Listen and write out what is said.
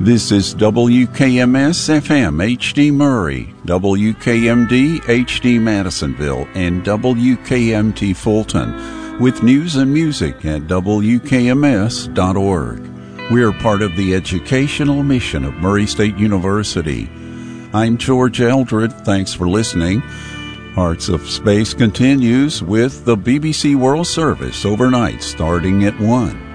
This is WKMS-FM HD Murray, WKMD HD Madisonville, and WKMT Fulton, with news and music at WKMS.org. We are part of the educational mission of Murray State University. I'm George Eldred. Thanks for listening. Hearts of Space continues with the BBC World Service overnight starting at 1.